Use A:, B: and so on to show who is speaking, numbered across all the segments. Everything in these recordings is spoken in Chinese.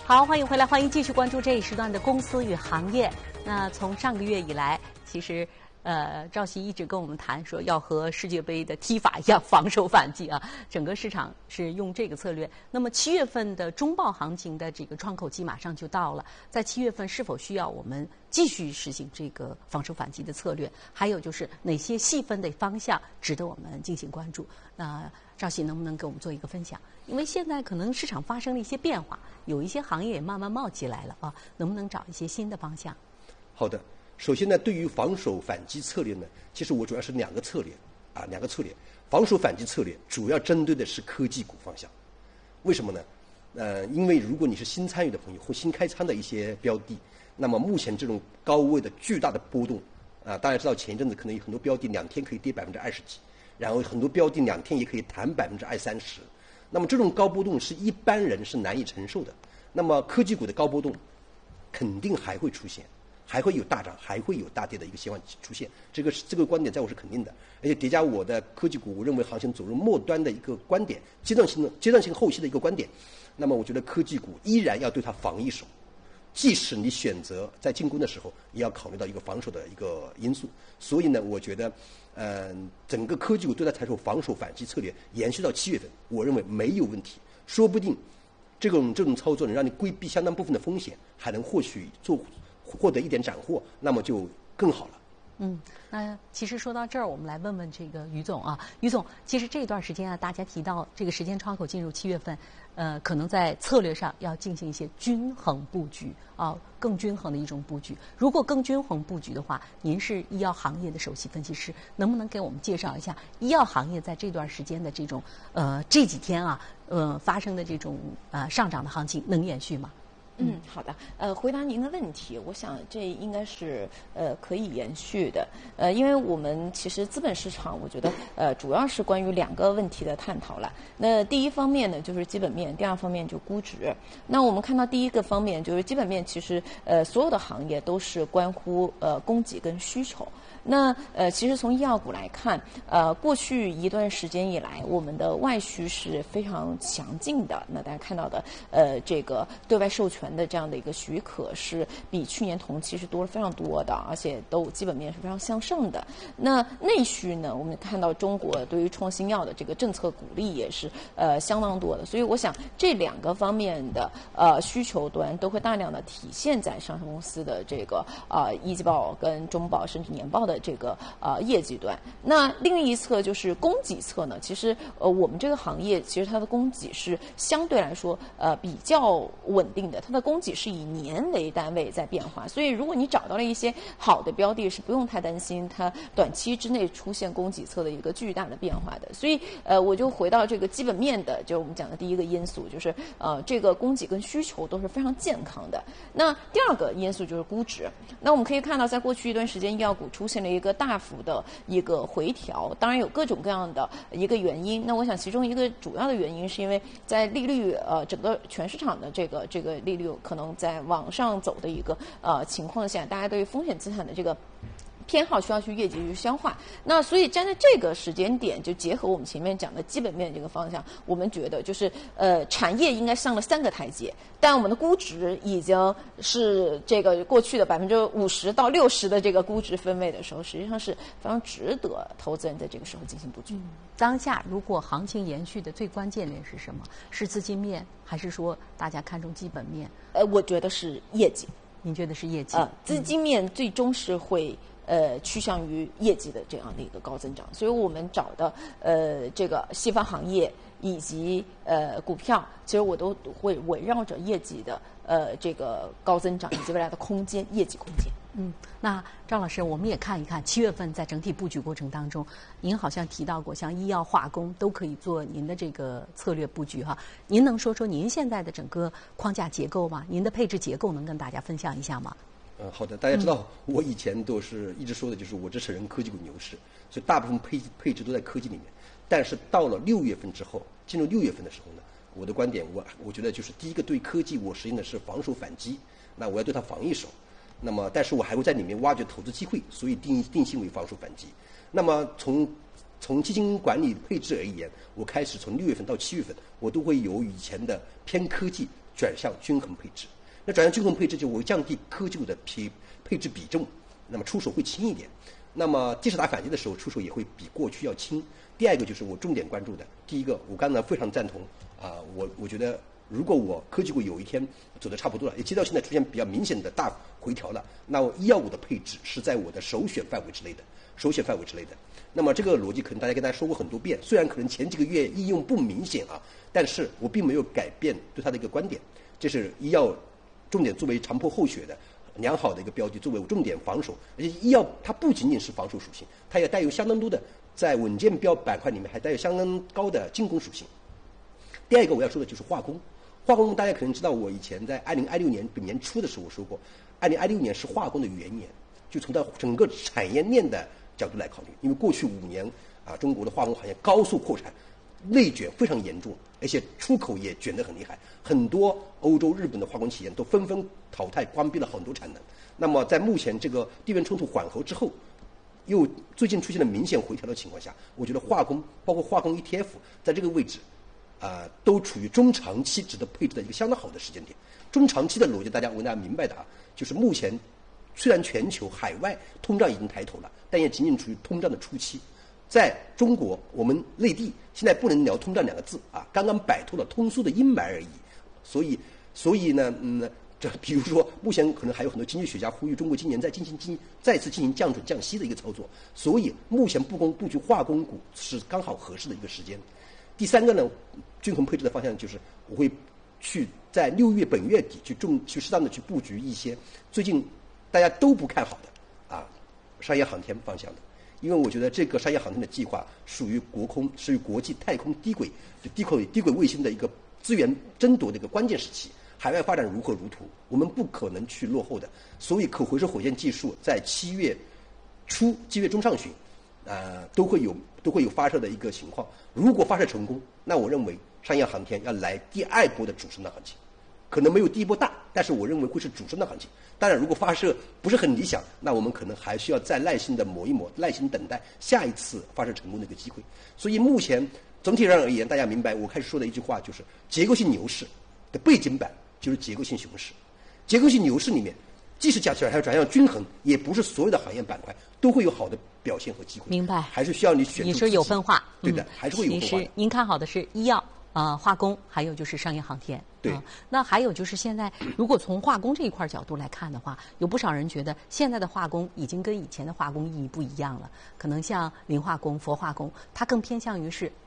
A: 好，欢迎回来，欢迎继续关注这一时段的公司与行业。那从上个月以来，其实赵琦一直跟我们谈说要和世界杯的踢法一样防守反击啊，整个市场是用这个策略。那么7月份的中报行情的这个窗口期马上就到了，在7月份是否需要我们继续实行这个防守反击的策略？还有就是哪些细分的方向值得我们进行关注？那赵琦能不能给我们做一个分享？因为现在可能市场发生了一些变化，有一些行业也慢慢冒起来了啊，能不能找一些新的方向？
B: 好的，首先呢，对于防守反击策略呢，其实我主要是两个策略。防守反击策略主要针对的是科技股方向。为什么呢？因为如果你是新参与的朋友或新开仓的一些标的，那么目前这种高位的巨大的波动大家知道前一阵子可能有很多标的2天可以跌20%几，然后很多标的2天也可以弹20%-30%。那么这种高波动是一般人是难以承受的。那么科技股的高波动肯定还会出现，还会有大涨，还会有大跌的一个情况出现。这个观点在我是肯定的，而且叠加我的科技股，我认为行情走入末端的一个观点，阶段性后期的一个观点。那么我觉得科技股依然要对它防一手，即使你选择在进攻的时候，也要考虑到一个防守的一个因素。所以呢，我觉得整个科技股对它采取防守反击策略延续到7月份，我认为没有问题。说不定这种操作能让你规避相当部分的风险，还能获得一点斩获，那么就更好了。
A: 那其实说到这儿，我们来问问这个于总啊，于总，其实这段时间大家提到这个时间窗口进入7月份，可能在策略上要进行一些均衡布局啊，更均衡的一种布局。如果更均衡布局的话，您是医药行业的首席分析师，能不能给我们介绍一下医药行业在这段时间的这种这几天发生的这种上涨的行情能延续吗？
C: 好的。回答您的问题，我想这应该是可以延续的。因为我们其实资本市场，我觉得主要是关于2个问题的探讨了。那第一方面呢，就是基本面；第二方面就估值。那我们看到第一个方面就是基本面，其实所有的行业都是关乎供给跟需求。那其实从医药股来看，过去一段时间以来，我们的外需是非常强劲的。那大家看到的这个对外授权的这样的一个许可是比去年同期是多了非常多的，而且都基本面是非常向上的。那内需呢，我们看到中国对于创新药的这个政策鼓励也是相当多的。所以我想这2个方面的需求端都会大量的体现在上市公司的这个一季报跟中报甚至年报的这个业绩端。那另一侧就是供给侧呢，其实我们这个行业其实它的供给是相对来说比较稳定的，它的供给是以年为单位在变化。所以如果你找到了一些好的标的，是不用太担心它短期之内出现供给侧的一个巨大的变化的。所以我就回到这个基本面的，就是我们讲的第一个因素，就是这个供给跟需求都是非常健康的。那第2个因素就是估值。那我们可以看到，在过去一段时间，医药股出现了一个大幅的一个回调，当然有各种各样的一个原因。那我想其中一个主要的原因是因为在利率整个全市场的这个利率可能在往上走的一个情况下，大家对于风险资产的这个偏好需要去业绩去消化。那所以站在这个时间点，就结合我们前面讲的基本面这个方向，我们觉得就是产业应该上了3个台阶，但我们的估值已经是这个过去的50%到60%的这个估值分位的时候，实际上是非常值得投资人在这个时候进行布局。
A: 当下如果行情延续的最关键点是什么？是资金面，还是说大家看重基本面？
C: 我觉得是业绩。
A: 您觉得是业绩？
C: 资金面最终是会趋向于业绩的这样的一个高增长。所以我们找的这个细分行业以及股票，其实我都会围绕着业绩的这个高增长以及未来的空间，业绩空间。
A: 那张老师，我们也看一看7月份在整体布局过程当中，您好像提到过，像医药、化工都可以做您的这个策略布局哈。您能说说您现在的整个框架结构吗？您的配置结构能跟大家分享一下吗？
B: 好的，大家知道我以前都是一直说的就是我支持人科技股牛市，所以大部分配置都在科技里面。但是到了6月份之后，进入6月份的时候呢，我的观点我觉得就是第一个，对科技我实行的是防守反击，那我要对它防一手。那么但是我还会在里面挖掘投资机会，所以定性为防守反击。那么从基金管理配置而言，我开始从6月份到7月份，我都会由以前的偏科技转向均衡配置。那转向均衡配置就会降低科技股的配置比重，那么出手会轻一点。那么即使打反击的时候，出手也会比过去要轻。第二个就是我重点关注的，第一个我刚才非常赞同我觉得如果我科技股有一天走得差不多了，也接到现在出现比较明显的大回调了，那我医药股的配置是在我的首选范围之内的。那么这个逻辑可能大家跟大家说过很多遍，虽然可能前几个月应用不明显但是我并没有改变对它的一个观点，这是医药重点作为长坡厚雪的良好的一个标的，作为重点防守。而且医药它不仅仅是防守属性，它也带有相当多的在稳健标板块里面还带有相当高的进攻属性。第二个我要说的就是化工。化工大家可能知道，我以前在2016年本年初的时候我说过，2016年是化工的元年，就从它整个产业链的角度来考虑。因为过去5年中国的化工行业高速扩产，内卷非常严重，而且出口也卷得很厉害，很多欧洲、日本的化工企业都纷纷淘汰关闭了很多产能。那么在目前这个地缘冲突缓和之后，又最近出现了明显回调的情况下，我觉得化工包括化工 ETF 在这个位置都处于中长期值得配置的一个相当好的时间点。中长期的逻辑大家明白的就是目前虽然全球海外通胀已经抬头了，但也仅仅处于通胀的初期。在中国我们内地现在不能聊通胀2个字刚刚摆脱了通缩的阴霾而已。所以呢这比如说目前可能还有很多经济学家呼吁中国今年再次进行降准降息的一个操作，所以目前布局化工股是刚好合适的一个时间。第三个呢，均衡配置的方向就是我会去在本月底去适当的去布局一些最近大家都不看好的商业航天方向的。因为我觉得这个商业航天的计划属于国际太空低轨卫星的一个资源争夺的一个关键时期，海外发展如火如荼，我们不可能去落后的。所以可回收火箭技术在7月中上旬都会有发射的一个情况。如果发射成功，那我认为商业航天要来第2波的主升的行情，可能没有第1波大，但是我认为会是主升的行情。当然如果发射不是很理想，那我们可能还需要再耐心的磨一磨，耐心等待下一次发射成功的一个机会。所以目前总体上而言，大家明白我开始说的一句话，就是结构性牛市的背景板就是结构性熊市。结构性牛市里面即使转向均衡，也不是所有的行业板块都会有好的表现和机会。
A: 明白，
B: 还是需要你选出。
A: 你说有分化，
B: 对的，还是会有分化。
A: 其实您看好的是医药化工，还有就是商业航天。
B: 对。
A: 那还有就是现在，如果从化工这一块角度来看的话，有不少人觉得现在的化工已经跟以前的化工意义不一样了。可能像磷化工、氟化工，它更偏向于是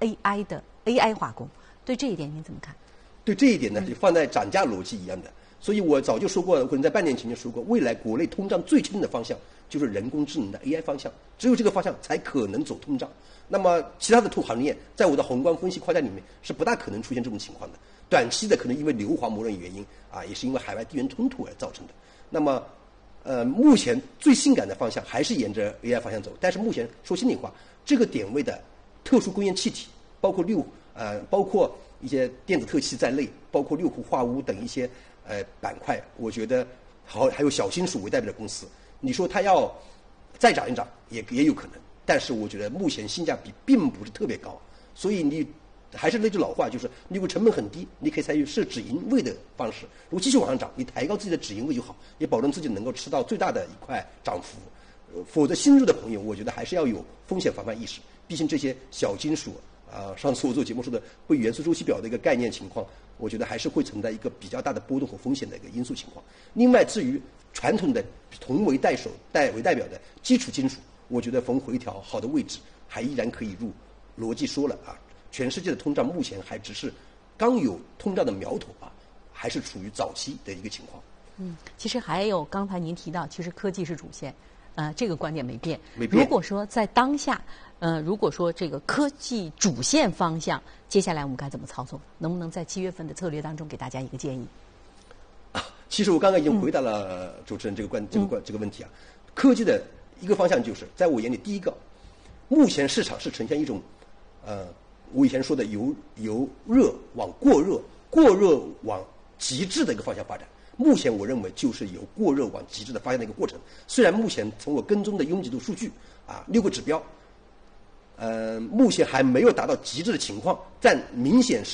A: AI 化工。对这一点您怎么看？
B: 对这一点呢，就放在涨价逻辑一样的。所以我早就说过了，可能在半年前就说过，未来国内通胀最轻的方向就是人工智能的 AI 方向，只有这个方向才可能走通胀。那么其他的行业在我的宏观分析框架里面是不大可能出现这种情况的。短期的可能因为硫磺磨人原因也是因为海外地缘冲突而造成的。那么目前最性感的方向还是沿着 AI 方向走，但是目前说心里话，这个点位的特殊工业气体，包括一些电子特器在内，包括六氟化钨等一些板块，我觉得还有小金属为代表的公司，你说它要再涨一涨也有可能，但是我觉得目前性价比并不是特别高。所以你还是那句老话，就是你如果成本很低，你可以采取设止盈位的方式，如果继续往上涨，你抬高自己的止盈位就好，也保证自己能够吃到最大的一块涨幅。否则新入的朋友，我觉得还是要有风险防范意识，毕竟这些小金属上次我做节目说的会元素周期表的一个概念情况，我觉得还是会存在一个比较大的波动和风险的一个因素情况。另外，至于传统的铜为代表的基础金属，我觉得逢回调好的位置还依然可以入。逻辑说了全世界的通胀目前还只是刚有通胀的苗头还是处于早期的一个情况。
A: 其实还有刚才您提到，其实科技是主线。这个观点没变。如果说在当下，如果说这个科技主线方向，接下来我们该怎么操作？能不能在7月份的策略当中给大家一个建议？
B: 其实我刚刚已经回答了主持人这个问题科技的一个方向就是，在我眼里，第一个，目前市场是呈现一种，我以前说的由热往过热往极致的一个方向发展。目前我认为就是由过热往极致的发展的一个过程。虽然目前从我跟踪的拥挤度数据6个指标，目前还没有达到极致的情况，但明显是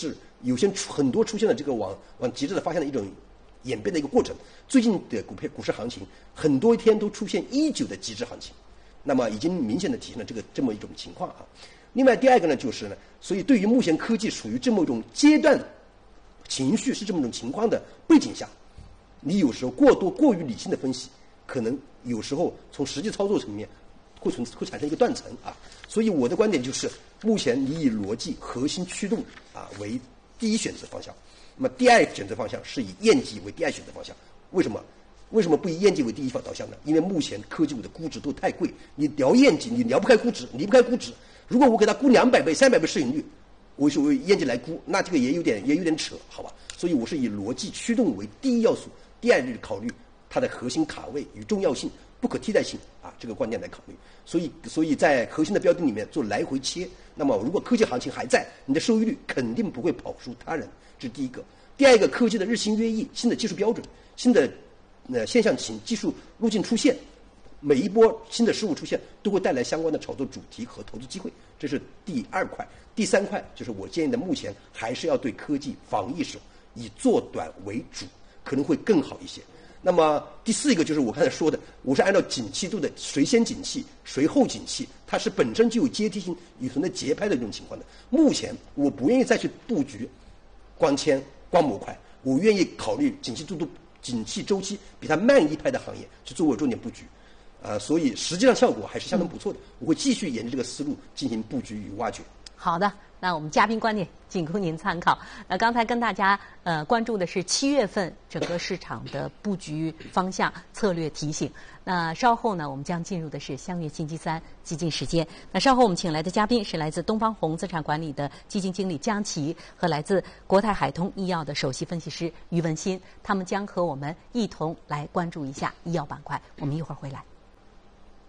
B: 有些很多出现了这个往极致的方向的一种演变的一个过程。最近的股市行情很多天都出现19的极致行情，那么已经明显的体现了这么一种情况啊。另外第二个呢，就是呢，所以对于目前科技属于这么一种阶段情绪是这么一种情况的背景下，你有时候过于理性的分析，可能有时候从实际操作层面会产生一个断层啊。所以我的观点就是，目前你以逻辑核心驱动啊为第一选择方向，那么第二选择方向是以业绩为第二选择方向。为什么不以业绩为第一导向呢？因为目前科技股的估值都太贵，你聊业绩你聊不开估值，离不开估值。如果我给它估200倍、300倍市盈率，我是为业绩来估，那这个也有点扯，好吧？所以我是以逻辑驱动为第一要素，第二就是考虑它的核心卡位与重要性、不可替代性啊这个观点来考虑。所以在核心的标的里面做来回切，那么如果科技行情还在，你的收益率肯定不会跑输他人，这是第一个。第二个，科技的日新月异，新的技术标准、新的现象型技术路径出现，每一波新的事物出现都会带来相关的炒作主题和投资机会，这是第二块。第三块就是我建议的，目前还是要对科技防一手，以做短为主，可能会更好一些。那么第四个就是我刚才说的，我是按照景气度的谁先景气谁后景气，它是本身就有阶梯性、有存在节拍的这种情况的。目前我不愿意再去布局光纤、光模块，我愿意考虑景气周期比它慢一拍的行业去作为重点布局。所以实际上效果还是相当不错的。我会继续沿着这个思路进行布局与挖掘。
A: 好的，那我们嘉宾观点仅供您参考。那刚才跟大家关注的是7月份整个市场的布局方向、策略提醒。那稍后呢，我们将进入的是相约星期三基金时间。那稍后我们请来的嘉宾是来自东方红资产管理的基金经理江琦和来自国泰海通医药的首席分析师于文新，他们将和我们一同来关注一下医药板块。我们一会儿回来。